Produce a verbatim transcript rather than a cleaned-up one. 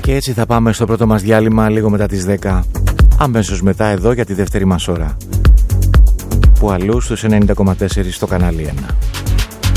Και έτσι θα πάμε στο πρώτο μας διάλειμμα λίγο μετά τις δέκα. Αμέσως μετά εδώ για τη δεύτερη μας ώρα. Που αλλού στους ενενήντα κόμμα τέσσερα στο κανάλι ένα.